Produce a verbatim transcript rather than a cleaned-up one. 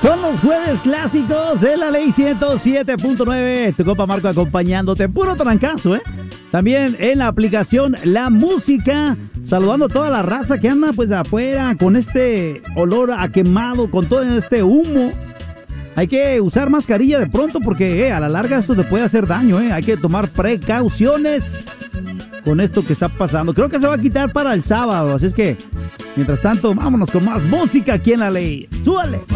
Son los jueves clásicos de la ley ciento siete punto nueve. Tu compa Marco acompañándote. Puro trancazo, ¿eh? También en la aplicación La Música. Saludando a toda la raza que anda pues afuera con este olor a quemado, con todo este humo. Hay que usar mascarilla de pronto porque eh, a la larga esto te puede hacer daño, ¿eh? Hay que tomar precauciones con esto que está pasando. Creo que se va a quitar para el sábado, así es que, mientras tanto, vámonos con más música aquí en la ley. ¡Súbale!